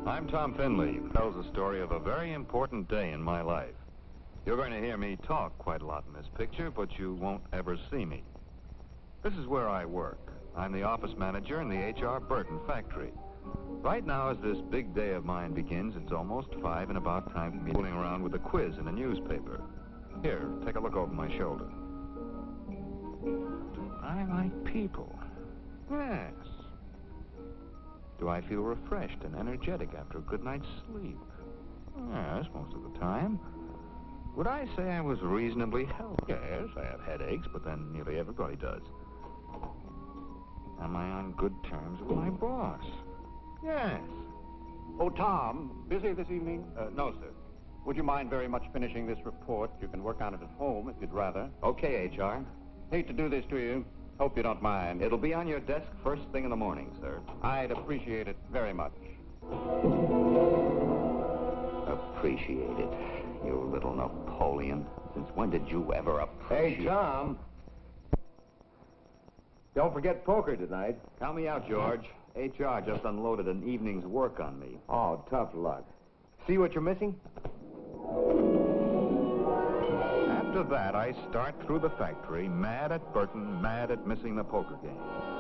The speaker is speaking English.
I'm Tom Finley. Tells the story of a very important day in my life. You're going to hear me talk quite a lot in this picture, but you won't ever see me. This is where I work. I'm the office manager in the H.R. Burton factory. Right now, as this big day of mine begins, it's almost 5 and about time for me fooling around with a quiz in a newspaper. Here, take a look over my shoulder. Do I like people? Yes. Do I feel refreshed and energetic after a good night's sleep? Yes, most of the time. Would I say I was reasonably healthy? Yes, I have headaches, but then nearly everybody does. Am I on good terms with my boss? Yes. Oh, Tom, busy this evening? No, sir. Would you mind very much finishing this report? You can work on it at home if you'd rather. Okay, HR. Hate to do this to you. Hope you don't mind. It'll be on your desk first thing in the morning, sir. I'd appreciate it very much. Appreciate it, you little Napoleon. Since when did you ever appreciate... Hey, Tom. Don't forget poker tonight. Count me out, George. HR just unloaded an evening's work on me. Oh, tough luck. See what you're missing? After that, I start through the factory, mad at Burton, mad at missing the poker game.